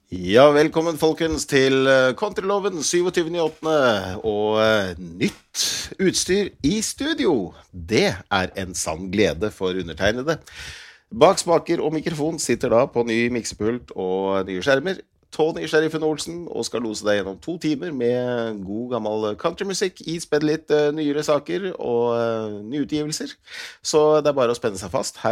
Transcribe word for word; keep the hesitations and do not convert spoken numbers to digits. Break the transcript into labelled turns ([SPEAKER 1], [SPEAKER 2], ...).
[SPEAKER 1] Ja, velkommen folkens til eh, Countryloven syvogtyvende åttende og eh, nytt utstyr i studio. Det er en sann glede for undertegnede. Bak spaker og mikrofon sitter da på ny miksepult og nye skjermer Tony Sheriffen Olsen og skal lose deg gjennom to timer med god gammel countrymusikk, ispedd litt uh, nyere saker og uh, nyutgivelser. Så det er bare å spenne seg fast. Her